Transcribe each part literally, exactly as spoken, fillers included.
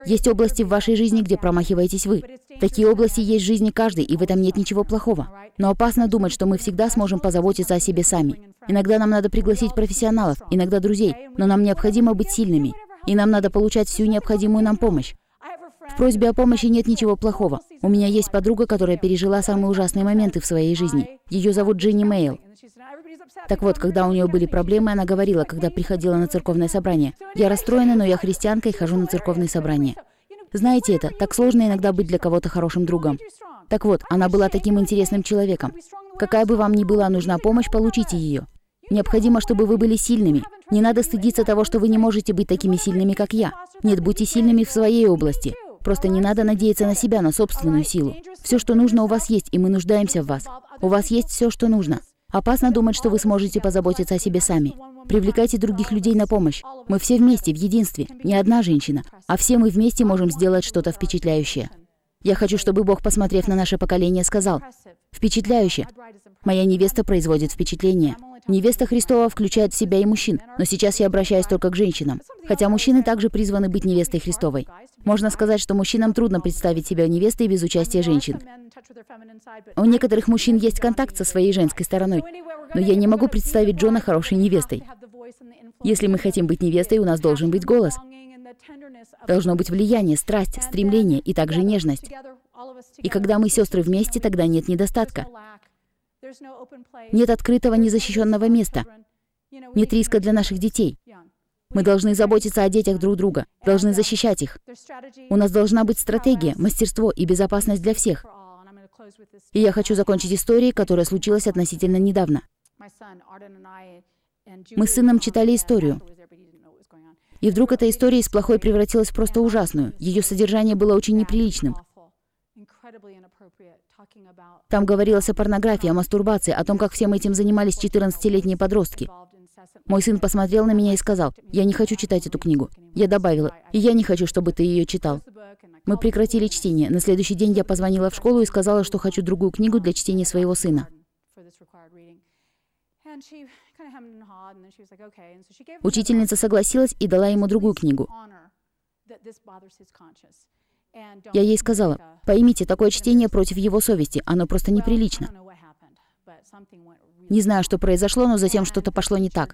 Есть области в вашей жизни, где промахиваетесь вы. Такие области есть в жизни каждой, и в этом нет ничего плохого. Но опасно думать, что мы всегда сможем позаботиться о себе сами. Иногда нам надо пригласить профессионалов, иногда друзей, но нам необходимо быть сильными. И нам надо получать всю необходимую нам помощь. В просьбе о помощи нет ничего плохого. У меня есть подруга, которая пережила самые ужасные моменты в своей жизни. Ее зовут Дженни Мейл. Так вот, когда у нее были проблемы, она говорила, когда приходила на церковное собрание: «Я расстроена, но я христианка и хожу на церковные собрания». Знаете, это так сложно иногда быть для кого-то хорошим другом. Так вот, она была таким интересным человеком. Какая бы вам ни была нужна помощь, получите ее. Необходимо, чтобы вы были сильными. Не надо стыдиться того, что вы не можете быть такими сильными, как я. Нет, будьте сильными в своей области. Просто не надо надеяться на себя, на собственную силу. Все, что нужно, у вас есть, и мы нуждаемся в вас. У вас есть все, что нужно. Опасно думать, что вы сможете позаботиться о себе сами. Привлекайте других людей на помощь. Мы все вместе, в единстве. Не одна женщина, а все мы вместе можем сделать что-то впечатляющее. Я хочу, чтобы Бог, посмотрев на наше поколение, сказал: «Впечатляюще. Моя невеста производит впечатление». Невеста Христова включает в себя и мужчин, но сейчас я обращаюсь только к женщинам. Хотя мужчины также призваны быть невестой Христовой. Можно сказать, что мужчинам трудно представить себя невестой без участия женщин. У некоторых мужчин есть контакт со своей женской стороной, но я не могу представить Джона хорошей невестой. Если мы хотим быть невестой, у нас должен быть голос. Должно быть влияние, страсть, стремление и также нежность. И когда мы сестры вместе, тогда нет недостатка. Нет открытого, незащищенного места. Нет риска для наших детей. Мы должны заботиться о детях друг друга, должны защищать их. У нас должна быть стратегия, мастерство и безопасность для всех. И я хочу закончить историей, которая случилась относительно недавно. Мы с сыном читали историю. И вдруг эта история из плохой превратилась в просто ужасную. Ее содержание было очень неприличным. Там говорилось о порнографии, о мастурбации, о том, как всем этим занимались четырнадцатилетние подростки. Мой сын посмотрел на меня и сказал: «Я не хочу читать эту книгу». Я добавила: «И я не хочу, чтобы ты ее читал». Мы прекратили чтение. На следующий день я позвонила в школу и сказала, что хочу другую книгу для чтения своего сына. Учительница согласилась и дала ему другую книгу. Я ей сказала: «Поймите, такое чтение против его совести, оно просто неприлично». Не знаю, что произошло, но затем что-то пошло не так.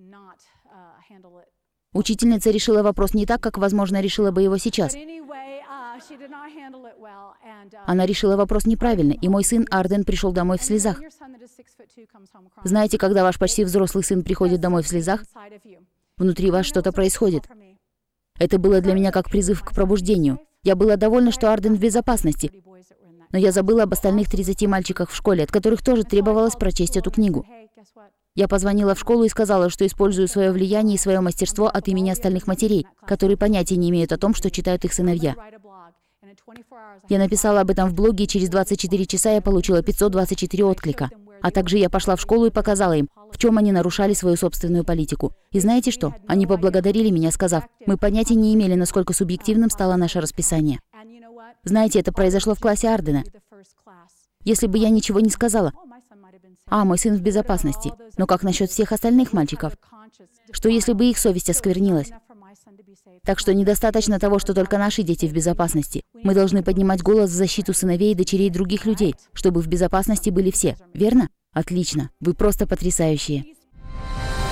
Учительница решила вопрос не так, как, возможно, решила бы его сейчас. Она решила вопрос неправильно, и мой сын Арден пришел домой в слезах. Знаете, когда ваш почти взрослый сын приходит домой в слезах, внутри вас что-то происходит. Это было для меня как призыв к пробуждению. Я была довольна, что Арден в безопасности, но я забыла об остальных тридцати мальчиках в школе, от которых тоже требовалось прочесть эту книгу. Я позвонила в школу и сказала, что использую свое влияние и свое мастерство от имени остальных матерей, которые понятия не имеют о том, что читают их сыновья. Я написала об этом в блоге, и через двадцать четыре часа я получила пятьсот двадцать четыре отклика. А также я пошла в школу и показала им, в чем они нарушали свою собственную политику. И знаете что? Они поблагодарили меня, сказав: «Мы понятия не имели, насколько субъективным стало наше расписание». Знаете, это произошло в классе Ардена. Если бы я ничего не сказала: «А, мой сын в безопасности», но как насчет всех остальных мальчиков? Что если бы их совесть осквернилась? Так что недостаточно того, что только наши дети в безопасности. Мы должны поднимать голос в защиту сыновей и дочерей других людей, чтобы в безопасности были все. Верно? Отлично. Вы просто потрясающие.